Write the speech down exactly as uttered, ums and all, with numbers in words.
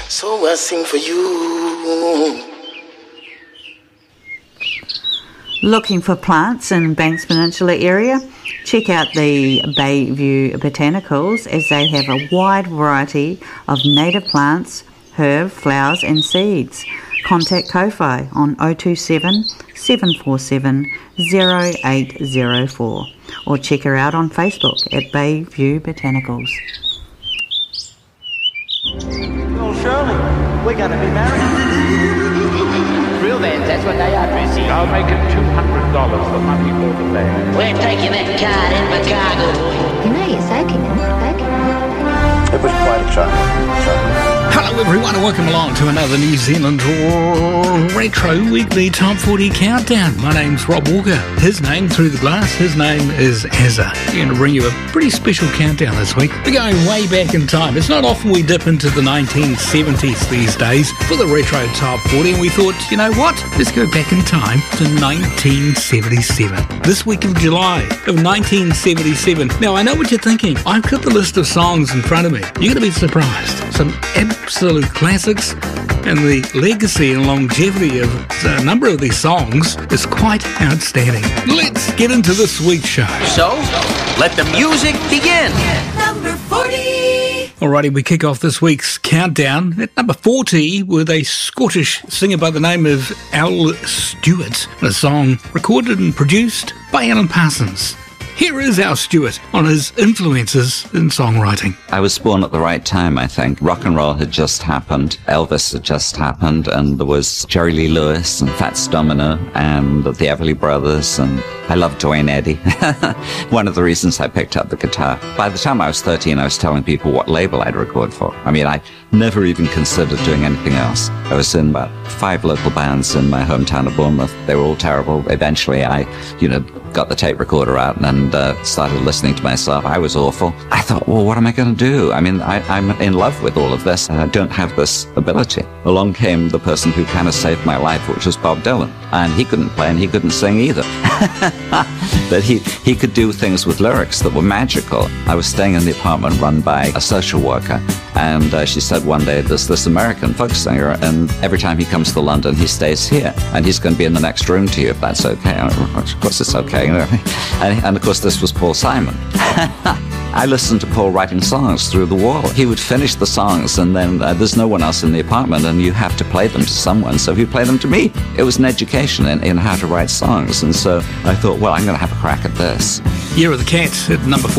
So I sing for you. Looking for plants in Banks Peninsula area? Check out the Bayview Botanicals, as they have a wide variety of native plants, herb, flowers and seeds. Contact Ko-Fi on oh two seven, seven four seven, oh eight oh four or check her out on Facebook at Bayview Botanicals. Well, Shirley, we're going to be married. Real vans, that's what they are, Tracy. I'll make it two hundred dollars for money for the van. We're taking that car in the cargo. You know you're soaking in it, soaking in it. It was quite a challenge. Hello everyone and welcome along to another New Zealand Retro Weekly Top forty Countdown. My name's Rob Walker. His name, through the glass, his name is Azza. We're going to bring you a pretty special countdown this week. We're going way back in time. It's not often we dip into the nineteen seventies these days for the Retro Top forty, and we thought, you know what? Let's go back in time to nineteen seventy-seven. This week of July of nineteen seventy-seven. Now, I know what you're thinking. I've got the list of songs in front of me. You're going to be surprised. Some absolute classics, and the legacy and longevity of a number of these songs is quite outstanding. Let's get into this week's show. So, let the music begin. Number forty. Alrighty, we kick off this week's countdown at number forty with a Scottish singer by the name of Al Stewart, a song recorded and produced by Alan Parsons. Here is Al Stewart on his influences in songwriting. I was born at the right time, I think. Rock and roll had just happened. Elvis had just happened, and there was Jerry Lee Lewis and Fats Domino and the Everly Brothers, and I loved Duane Eddy. One of the reasons I picked up the guitar. By the time I was thirteen, I was telling people what label I'd record for. I mean, I never even considered doing anything else. I was in about five local bands in my hometown of Bournemouth. They were all terrible. Eventually, I, you know, got the tape recorder out and uh, started listening to myself. I was awful. I thought, well, what am I going to do? I mean, I, I'm in love with all of this, and I don't have this ability. Along came the person who kind of saved my life, which was Bob Dylan. And he couldn't play and he couldn't sing either. But he, he could do things with lyrics that were magical. I was staying in the apartment run by a social worker, and uh, she said one day, there's this American folk singer, and every time he comes to London, he stays here, and he's going to be in the next room to you, if that's okay. Of course it's okay. And, and of course this was Paul Simon. I listened to Paul writing songs through the wall. He would finish the songs, and then uh, there's no one else in the apartment, and you have to play them to someone, so he'd play them to me. It was an education in, in how to write songs, and so I thought, well, I'm going to have a crack at this. Year of the Cat at number four.